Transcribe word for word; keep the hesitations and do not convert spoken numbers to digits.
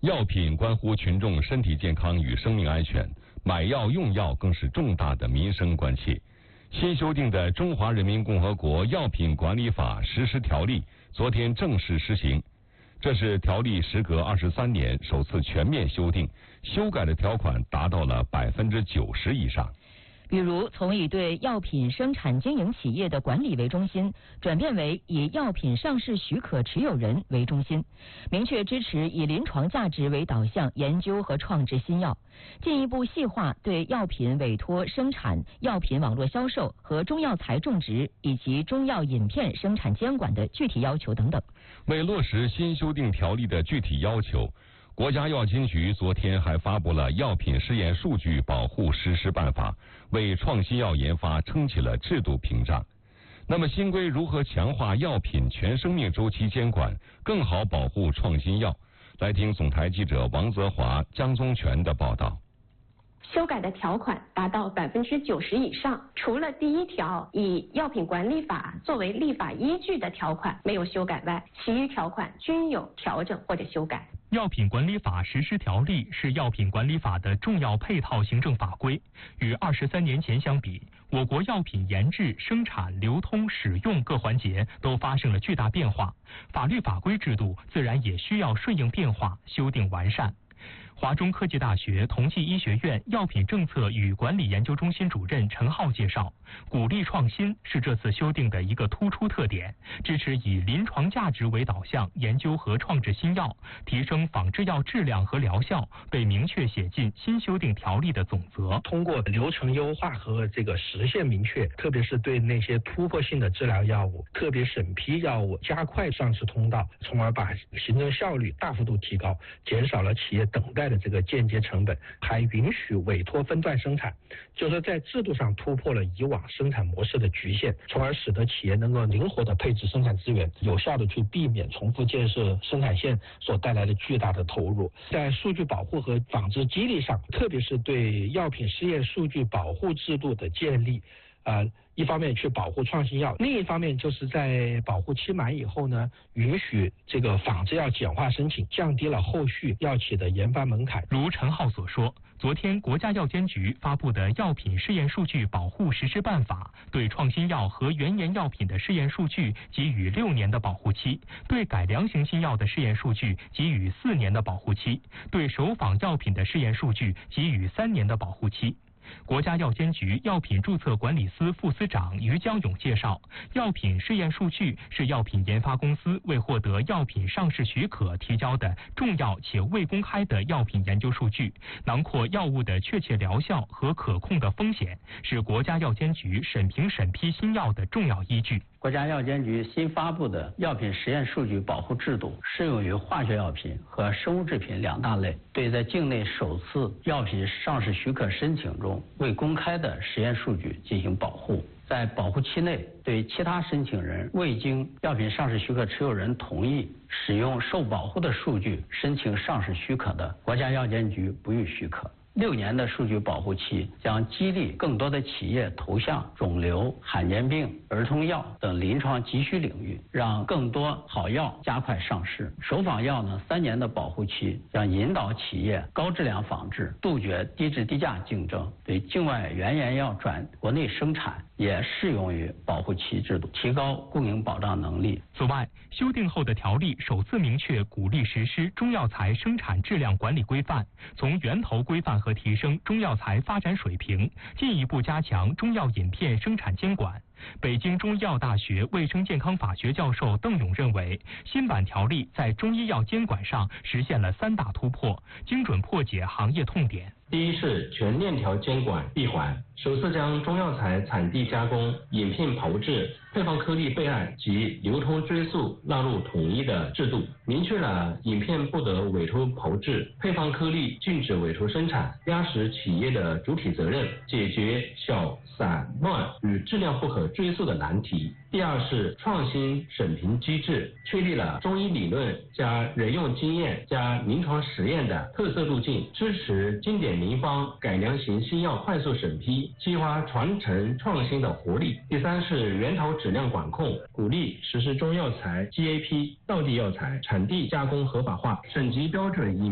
药品关乎群众身体健康与生命安全，买药用药更是重大的民生关切。新修订的《中华人民共和国药品管理法实施条例》昨天正式施行，这是条例时隔二十三年首次全面修订，修改的条款达到了百分之九十以上。 比如，从以对药品生产经营企业的管理为中心，转变为以药品上市许可持有人为中心，明确支持以临床价值为导向研究和创制新药，进一步细化对药品委托生产、药品网络销售和中药材种植以及中药饮片生产监管的具体要求等等。 为落实新修订条例的具体要求，国家药监局昨天还发布了《药品试验数据保护实施办法》，为创新药研发撑起了制度屏障。那么新规如何强化药品全生命周期监管，更好保护创新药？来听总台记者王泽华、江宗全的报道。 修改的条款达到百分之九十以上，除了第一条以药品管理法作为立法依据的条款没有修改外，其余条款均有调整或者修改。 药品管理法实施条例是药品管理法的重要配套行政法规。与二十三年前相比，我国药品研制、生产、流通、使用各环节都发生了巨大变化，法律法规制度自然也需要顺应变化，修订完善。华中科技大学同济医学院药品政策与管理研究中心主任陈浩介绍，鼓励创新是这次修订的一个突出特点，支持以临床价值为导向研究和创制新药，提升仿制药质量和疗效，被明确写进新修订条例的总则。 通过流程优化和这个时限明确，特别是对那些突破性的治疗药物、特别审批药物加快上市通道，从而把行政效率大幅度提高，减少了企业等待的这个间接成本，还允许委托分段生产，就是在制度上突破了以往生产模式的局限，从而使得企业能够灵活的配置生产资源，有效的去避免重复建设生产线所带来的巨大的投入。在数据保护和仿制激励上，特别是对药品试验数据保护制度的建立，呃，一方面去保护创新药，另一方面就是在保护期满以后呢，允许这个仿制药简化申请，降低了后续药企的研发门槛。 如陈浩所说，昨天国家药监局发布的《药品试验数据保护实施办法》对创新药和原研药品的试验数据给予六年的保护期，对改良型新药的试验数据给予四年的保护期，对首仿药品的试验数据给予三年的保护期。国家药监局药品注册管理司副司长于江勇介绍，药品试验数据是药品研发公司为获得药品上市许可提交的重要且未公开的药品研究数据，囊括药物的确切疗效和可控的风险，是国家药监局审评审批新药的重要依据。 国家药监局新发布的药品实验数据保护制度适用于化学药品和生物制品两大类，对在境内首次药品上市许可申请中未公开的实验数据进行保护。在保护期内，对其他申请人未经药品上市许可持有人同意使用受保护的数据申请上市许可的，国家药监局不予许可。六年的数据保护期将激励更多的企业投向肿瘤、罕见病、儿童药等临床急需领域，让更多好药加快上市。首仿药呢，三年的保护期将引导企业高质量仿制，杜绝低质低价竞争。对境外原研药转国内生产也适用于保护期制度，提高供应保障能力。 此外，修订后的条例首次明确鼓励实施中药材生产质量管理规范，从源头规范和提升中药材发展水平，进一步加强中药饮片生产监管。北京中医药大学卫生健康法学教授邓勇认为，新版条例在中医药监管上实现了三大突破，精准破解行业痛点。 第一是全链条监管闭环，首次将中药材产地加工、饮片炮制、配方颗粒备案及流通追溯纳入统一的制度，明确了饮片不得委托炮制、配方颗粒禁止委托生产，压实企业的主体责任，解决小散乱与质量不可追溯的难题。第二是创新审评机制，确立了中医理论加人用经验加临床实验的特色路径，支持经典名方改良型新药快速审批，激发传承创新的活力。第三是源头质量管控，鼓励实施中药材 G A P 道地药材产地加工合法化，省级标准饮